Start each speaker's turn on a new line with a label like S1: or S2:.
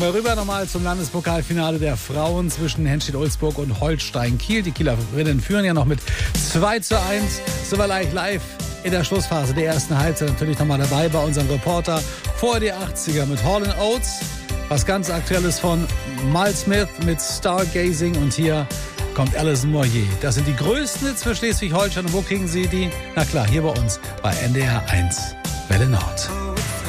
S1: Gucken wir rüber nochmal zum Landespokalfinale der Frauen zwischen Henstedt-Ulzburg und Holstein-Kiel. Die Kielerinnen führen ja noch mit 2:1. Sind wir gleich live in der Schlussphase der ersten Halbzeit natürlich nochmal dabei bei unserem Reporter vor die 80er mit Hall & Oates. Was ganz Aktuelles von Miles Smith mit Stargazing und hier kommt Alison Moyet. Das sind die größten Hits für Schleswig-Holstein. Und wo kriegen Sie die? Na klar, hier bei uns bei NDR 1 Welle Nord.